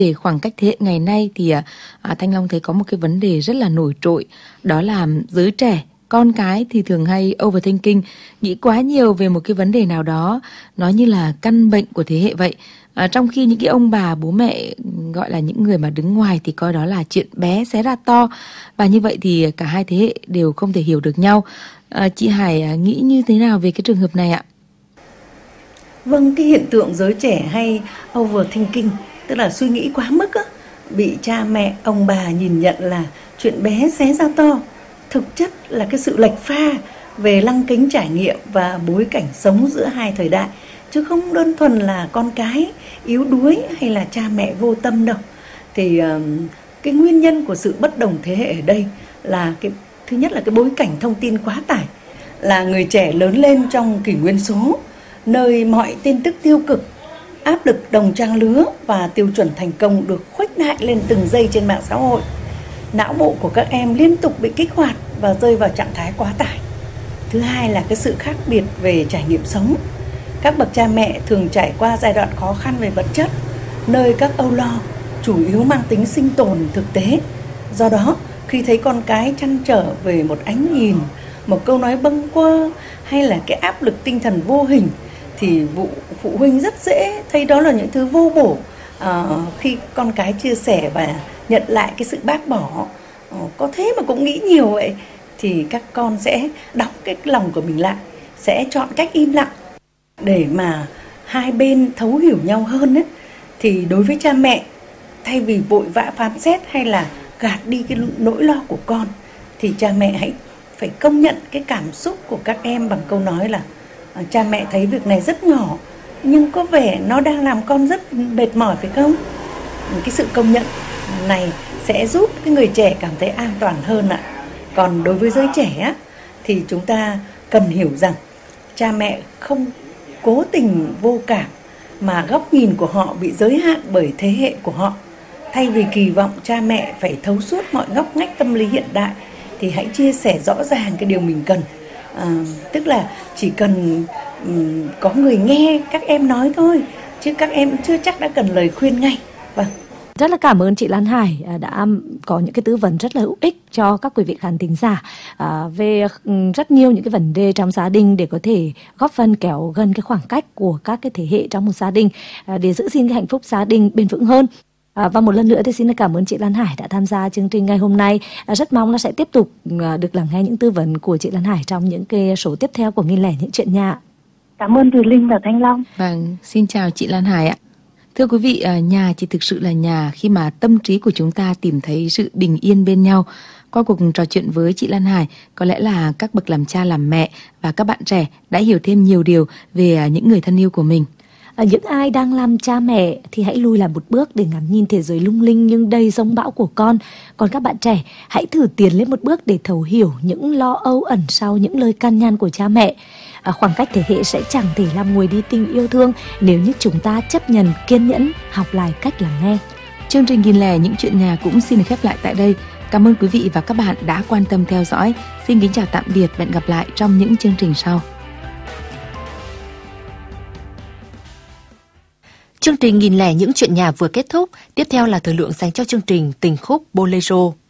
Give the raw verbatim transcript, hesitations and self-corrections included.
Để khoảng cách thế hệ ngày nay thì à, Thanh Long thấy có một cái vấn đề rất là nổi trội, đó là giới trẻ, con cái thì thường hay overthinking, nghĩ quá nhiều về một cái vấn đề nào đó, nó như là căn bệnh của thế hệ vậy. À, trong khi những cái ông bà, bố mẹ gọi là những người mà đứng ngoài thì coi đó là chuyện bé xé ra to, và như vậy thì cả hai thế hệ đều không thể hiểu được nhau. À, chị Hải nghĩ như thế nào về cái trường hợp này ạ? Vâng, cái hiện tượng giới trẻ hay overthinking, tức là suy nghĩ quá mức á, bị cha mẹ, ông bà nhìn nhận là chuyện bé xé ra to, thực chất là cái sự lệch pha về lăng kính trải nghiệm và bối cảnh sống giữa hai thời đại, chứ không đơn thuần là con cái yếu đuối hay là cha mẹ vô tâm đâu. Thì uh, cái nguyên nhân của sự bất đồng thế hệ ở đây là cái thứ nhất là cái bối cảnh thông tin quá tải, là người trẻ lớn lên trong kỷ nguyên số, nơi mọi tin tức tiêu cực, áp lực đồng trang lứa và tiêu chuẩn thành công được khuếch đại lên từng giây trên mạng xã hội. Não bộ của các em liên tục bị kích hoạt và rơi vào trạng thái quá tải. Thứ hai là cái sự khác biệt về trải nghiệm sống. Các bậc cha mẹ thường trải qua giai đoạn khó khăn về vật chất, nơi các âu lo chủ yếu mang tính sinh tồn thực tế. Do đó, khi thấy con cái trăn trở về một ánh nhìn, một câu nói bâng quơ hay là cái áp lực tinh thần vô hình, thì vụ phụ huynh rất dễ thấy đó là những thứ vô bổ. À, khi con cái chia sẻ và nhận lại cái sự bác bỏ, à, có thế mà cũng nghĩ nhiều vậy, thì các con sẽ đóng cái lòng của mình lại, sẽ chọn cách im lặng để mà hai bên thấu hiểu nhau hơn ấy. Thì đối với cha mẹ, thay vì vội vã phán xét hay là gạt đi cái nỗi lo của con, thì cha mẹ hãy phải công nhận cái cảm xúc của các em bằng câu nói là à, cha mẹ thấy việc này rất nhỏ nhưng có vẻ nó đang làm con rất mệt mỏi, phải không? Cái sự công nhận này sẽ giúp cái người trẻ cảm thấy an toàn hơn ạ. Còn đối với giới trẻ á, thì chúng ta cần hiểu rằng cha mẹ không cố tình vô cảm, mà góc nhìn của họ bị giới hạn bởi thế hệ của họ. Thay vì kỳ vọng cha mẹ phải thấu suốt mọi ngóc ngách tâm lý hiện đại, thì hãy chia sẻ rõ ràng cái điều mình cần. À, tức là chỉ cần um, có người nghe các em nói thôi, chứ các em chưa chắc đã cần lời khuyên ngay. Vâng. Rất là cảm ơn chị Lan Hải đã có những cái tư vấn rất là hữu ích cho các quý vị khán thính giả à, về rất nhiều những cái vấn đề trong gia đình để có thể góp phần kéo gần cái khoảng cách của các cái thế hệ trong một gia đình à, để giữ gìn cái hạnh phúc gia đình bền vững hơn. À, và một lần nữa thì xin cảm ơn chị Lan Hải đã tham gia chương trình ngày hôm nay. À, rất mong là sẽ tiếp tục à, được lắng nghe những tư vấn của chị Lan Hải trong những cái số tiếp theo của Nghìn Lẻ Những Chuyện Nhà. Cảm ơn Thùy Linh và Thanh Long. Vâng, xin chào chị Lan Hải ạ. Thưa quý vị, nhà chỉ thực sự là nhà khi mà tâm trí của chúng ta tìm thấy sự bình yên bên nhau. Qua cuộc trò chuyện với chị Lan Hải, có lẽ là các bậc làm cha làm mẹ và các bạn trẻ đã hiểu thêm nhiều điều về những người thân yêu của mình. À, những ai đang làm cha mẹ thì hãy lùi lại một bước để ngắm nhìn thế giới lung linh nhưng đầy giông bão của con. Còn các bạn trẻ, hãy thử tiến lên một bước để thấu hiểu những lo âu ẩn sau những lời can nhăn của cha mẹ. À, khoảng cách thế hệ sẽ chẳng thể làm nguôi đi tình yêu thương nếu như chúng ta chấp nhận, kiên nhẫn, học lại cách lắng nghe. Chương trình Nghìn Lẻ Những Chuyện Nhà cũng xin được khép lại tại đây. Cảm ơn quý vị và các bạn đã quan tâm theo dõi. Xin kính chào tạm biệt và hẹn gặp lại trong những chương trình sau. Chương trình Nghìn Lẻ Những Chuyện Nhà vừa kết thúc, tiếp theo là thời lượng dành cho chương trình Tình Khúc Bolero.